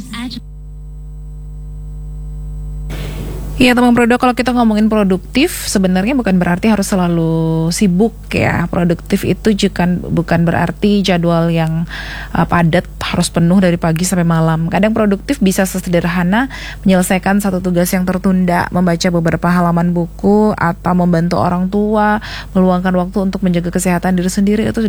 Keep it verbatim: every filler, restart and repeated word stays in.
Iya teman produk, kalau kita ngomongin produktif sebenarnya bukan berarti harus selalu sibuk ya. Produktif itu juga bukan berarti jadwal yang uh, padat harus penuh dari pagi sampai malam. Kadang produktif bisa sesederhana menyelesaikan satu tugas yang tertunda, membaca beberapa halaman buku, atau membantu orang tua, meluangkan waktu untuk menjaga kesehatan diri sendiri. Itu